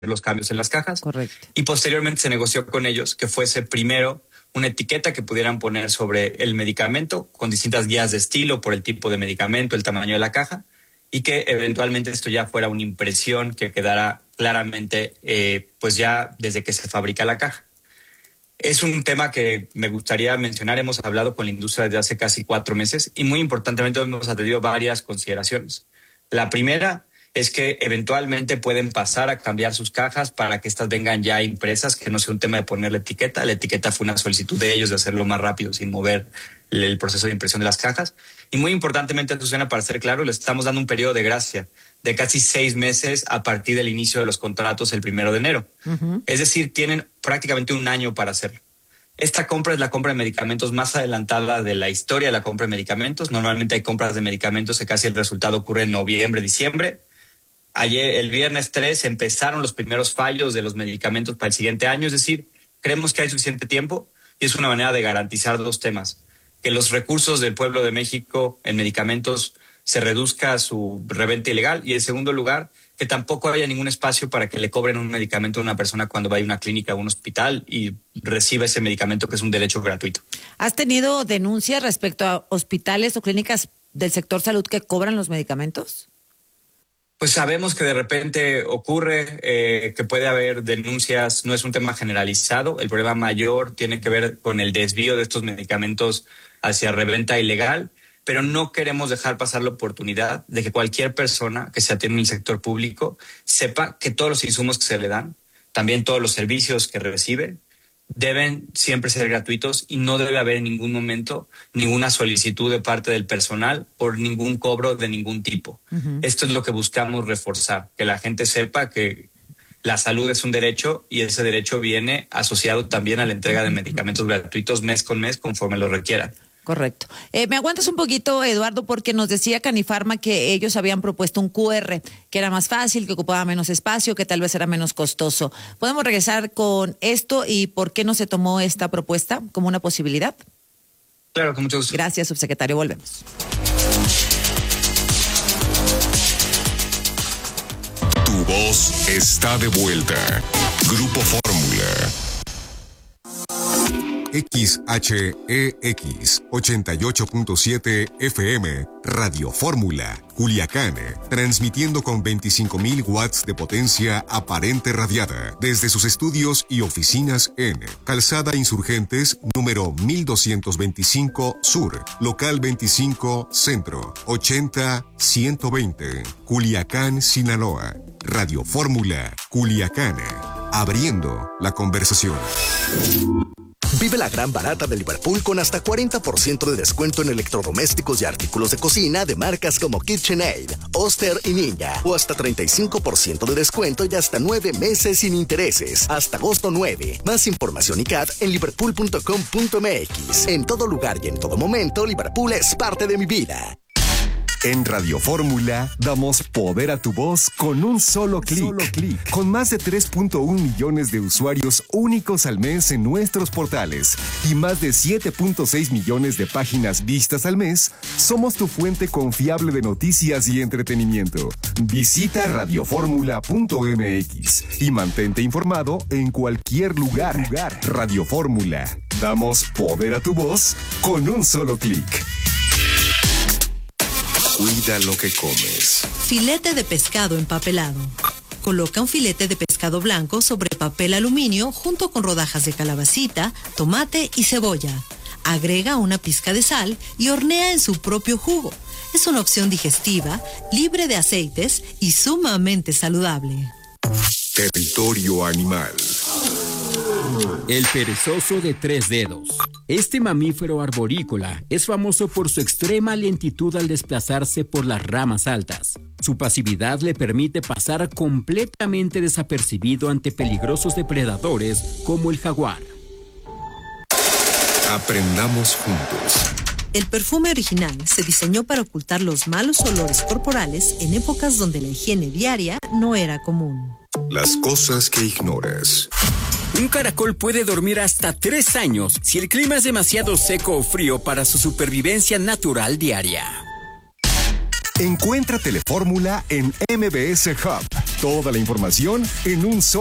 los cambios en las cajas. Correcto. Y posteriormente se negoció con ellos que fuese primero una etiqueta que pudieran poner sobre el medicamento con distintas guías de estilo por el tipo de medicamento, el tamaño de la caja, y que eventualmente esto ya fuera una impresión que quedara claramente pues ya desde que se fabrica la caja. Es un tema que me gustaría mencionar. Hemos hablado con la industria desde hace casi 4 meses y muy importantemente hemos atendido varias consideraciones. La primera es que eventualmente pueden pasar a cambiar sus cajas para que estas vengan ya impresas, que no sea un tema de poner la etiqueta. La etiqueta fue una solicitud de ellos de hacerlo más rápido sin mover el proceso de impresión de las cajas. Y muy importantemente, Susana, para ser claro, le estamos dando un periodo de gracia de casi 6 meses a partir del inicio de los contratos el 1 de enero. Uh-huh. Es decir, tienen prácticamente un año para hacerlo. Esta compra es la compra de medicamentos más adelantada de la historia de la compra de medicamentos. Normalmente hay compras de medicamentos que casi el resultado ocurre en noviembre, diciembre. Ayer, el viernes 3, empezaron los primeros fallos de los medicamentos para el siguiente año. Es decir, creemos que hay suficiente tiempo y es una manera de garantizar 2 temas. Que los recursos del pueblo de México en medicamentos se reduzca a su reventa ilegal y, en segundo lugar, que tampoco haya ningún espacio para que le cobren un medicamento a una persona cuando vaya a una clínica o un hospital y reciba ese medicamento que es un derecho gratuito. ¿Has tenido denuncias respecto a hospitales o clínicas del sector salud que cobran los medicamentos? Pues sabemos que de repente ocurre, que puede haber denuncias. No es un tema generalizado. El problema mayor tiene que ver con el desvío de estos medicamentos hacia reventa ilegal, pero no queremos dejar pasar la oportunidad de que cualquier persona que se atiende en el sector público sepa que todos los insumos que se le dan, también todos los servicios que recibe, deben siempre ser gratuitos y no debe haber en ningún momento ninguna solicitud de parte del personal por ningún cobro de ningún tipo. Uh-huh. Esto es lo que buscamos reforzar, que la gente sepa que la salud es un derecho y ese derecho viene asociado también a la entrega de medicamentos gratuitos mes con mes conforme lo requieran. Correcto. ¿Me aguantas un poquito, Eduardo? Porque nos decía Canifarma que ellos habían propuesto un QR, que era más fácil, que ocupaba menos espacio, que tal vez era menos costoso. ¿Podemos regresar con esto y por qué no se tomó esta propuesta como una posibilidad? Claro, con mucho gusto. Gracias, subsecretario. Volvemos. Tu voz está de vuelta. Grupo Fórmula. XHEX 88.7 FM, Radio Fórmula, Culiacán, transmitiendo con 25,000 watts de potencia aparente radiada desde sus estudios y oficinas en Calzada Insurgentes, número 1225 Sur, local 25 Centro, 80-120, Culiacán, Sinaloa. Radio Fórmula, Culiacán, abriendo la conversación. Vive la gran barata de Liverpool con hasta 40% de descuento en electrodomésticos y artículos de cocina de marcas como KitchenAid, Oster y Ninja. O hasta 35% de descuento y hasta 9 meses sin intereses. Hasta agosto 9. Más información y CAT en liverpool.com.mx. En todo lugar y en todo momento, Liverpool es parte de mi vida. En Radio Fórmula damos poder a tu voz con un solo clic. Con más de 3.1 millones de usuarios únicos al mes en nuestros portales y más de 7.6 millones de páginas vistas al mes, somos tu fuente confiable de noticias y entretenimiento. Visita radioformula.mx y mantente informado en cualquier lugar. Radio Fórmula. Damos poder a tu voz con un solo clic. Cuida lo que comes. Filete de pescado empapelado. Coloca un filete de pescado blanco sobre papel aluminio junto con rodajas de calabacita, tomate y cebolla. Agrega una pizca de sal y hornea en su propio jugo. Es una opción digestiva, libre de aceites y sumamente saludable. Territorio animal. El perezoso de 3 dedos. Este mamífero arborícola es famoso por su extrema lentitud al desplazarse por las ramas altas. Su pasividad le permite pasar completamente desapercibido ante peligrosos depredadores como el jaguar. Aprendamos juntos. El perfume original se diseñó para ocultar los malos olores corporales en épocas donde la higiene diaria no era común. Las cosas que ignoras. Un caracol puede dormir hasta 3 años si el clima es demasiado seco o frío para su supervivencia natural diaria. Encuentra Telefórmula en MBS Hub. Toda la información en un solo